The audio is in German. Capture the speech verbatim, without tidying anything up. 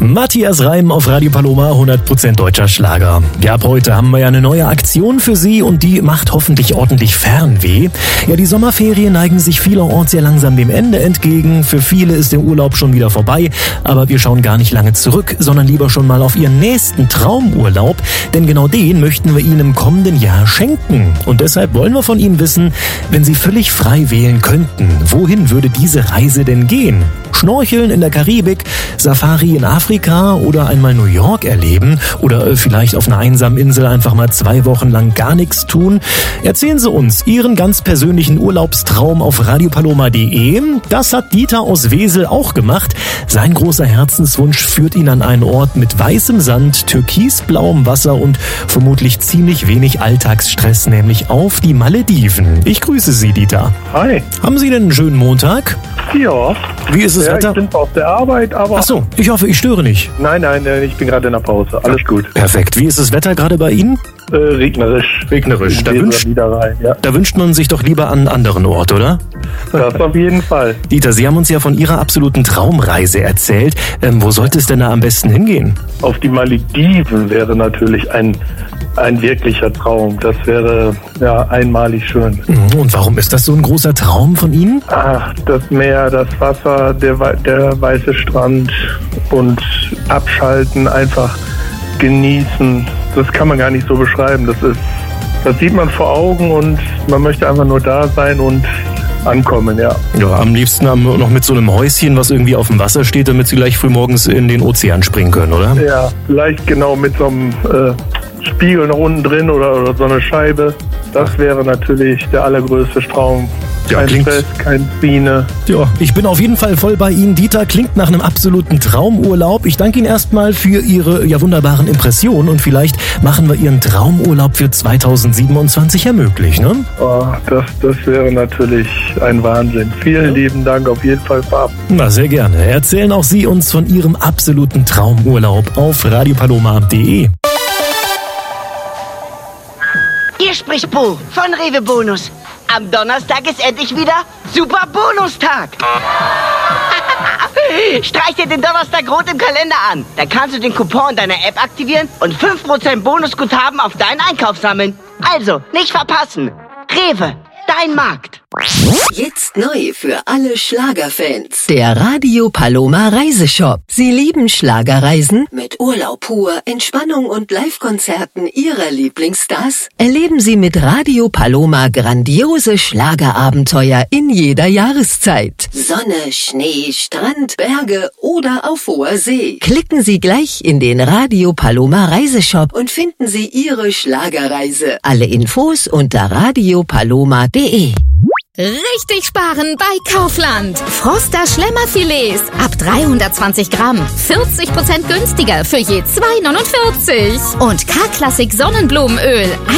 Matthias Reim auf Radio Paloma, hundert Prozent deutscher Schlager. Ja, ab heute haben wir ja eine neue Aktion für Sie und die macht hoffentlich ordentlich Fernweh. Ja, die Sommerferien neigen sich vielerorts sehr langsam dem Ende entgegen. Für viele ist der Urlaub schon wieder vorbei, aber wir schauen gar nicht lange zurück, sondern lieber schon mal auf Ihren nächsten Traumurlaub, denn genau den möchten wir Ihnen im kommenden Jahr schenken. Und deshalb wollen wir von Ihnen wissen, wenn Sie völlig frei wählen könnten, wohin würde diese Reise denn gehen? Schnorcheln in der Karibik, Safari in Afrika oder einmal New York erleben oder vielleicht auf einer einsamen Insel einfach mal zwei Wochen lang gar nichts tun? Erzählen Sie uns Ihren ganz persönlichen Urlaubstraum auf radiopaloma punkt de. Das hat Dieter aus Wesel auch gemacht. Sein großer Herzenswunsch führt ihn an einen Ort mit weißem Sand, türkisblauem Wasser und vermutlich ziemlich wenig Alltagsstress, nämlich auf die Malediven. Ich grüße Sie, Dieter. Hi. Haben Sie denn einen schönen Montag? Ja. Wie ist das ja, Wetter? Ich bin auf der Arbeit, aber... Ach so, ich hoffe, ich störe nicht. Nein, nein, ich bin gerade in der Pause. Alles gut. Perfekt. Wie ist das Wetter gerade bei Ihnen? Äh, regnerisch. Regnerisch. Da wünscht, wieder rein, ja. da wünscht man sich doch lieber an einen anderen Ort, oder? Das auf jeden Fall. Dieter, Sie haben uns ja von Ihrer absoluten Traumreise erzählt. Ähm, wo sollte es denn da am besten hingehen? Auf die Malediven wäre natürlich ein, ein wirklicher Traum. Das wäre ja einmalig schön. Und warum ist das so ein großer Traum von Ihnen? Ach, das Meer, das Wasser, der, der weiße Strand und abschalten, einfach genießen. Das kann man gar nicht so beschreiben. Das ist, das sieht man vor Augen und man möchte einfach nur da sein und ankommen, ja. Ja, am liebsten noch mit so einem Häuschen, was irgendwie auf dem Wasser steht, damit Sie gleich früh morgens in den Ozean springen können, oder? Ja, vielleicht genau mit so einem äh, Spiegel noch unten drin oder, oder so eine Scheibe. Das wäre natürlich der allergrößte Traum. Ja, kein klingt, Stress, kein Biene. Ja, ich bin auf jeden Fall voll bei Ihnen. Dieter, klingt nach einem absoluten Traumurlaub. Ich danke Ihnen erstmal für Ihre ja wunderbaren Impressionen und vielleicht machen wir Ihren Traumurlaub für zweitausendsiebenundzwanzig ja möglich, ne? Oh, das, das wäre natürlich ein Wahnsinn. Vielen lieben Dank auf jeden Fall vorab. Na, sehr gerne. Erzählen auch Sie uns von Ihrem absoluten Traumurlaub auf radiopaloma punkt de. Hier spricht Bo von Rewe Bonus. Am Donnerstag ist endlich wieder Super Bonustag. Streich dir den Donnerstag rot im Kalender an. Dann kannst du den Coupon in deiner App aktivieren und fünf Prozent Bonusguthaben auf deinen Einkauf sammeln. Also, nicht verpassen. Rewe, dein Markt. Jetzt neu für alle Schlagerfans. Der Radio Paloma Reiseshop. Sie lieben Schlagerreisen? Mit Urlaub pur, Entspannung und Live-Konzerten Ihrer Lieblingsstars? Erleben Sie mit Radio Paloma grandiose Schlagerabenteuer in jeder Jahreszeit. Sonne, Schnee, Strand, Berge oder auf hoher See. Klicken Sie gleich in den Radio Paloma Reiseshop und finden Sie Ihre Schlagerreise. Alle Infos unter radiopaloma punkt de. Richtig sparen bei Kaufland. Froster Schlemmerfilets ab dreihundertzwanzig Gramm. vierzig Prozent günstiger für je zwei neunundvierzig. Und K-Klassik Sonnenblumenöl.